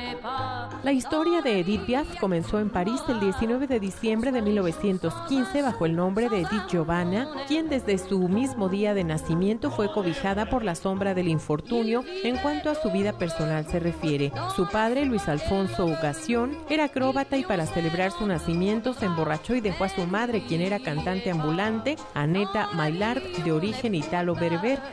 La historia de Edith Piaf comenzó en París el 19 de diciembre de 1915 bajo el nombre de Edith Giovanna, quien desde su mismo día de nacimiento fue cobijada por la sombra del infortunio en cuanto a su vida personal se refiere. Su padre, Luis Alfonso Ugación, era acróbata y para celebrar su nacimiento se emborrachó y dejó a su madre, quien era cantante ambulante, Annetta Maillard, de origen italo-bereber.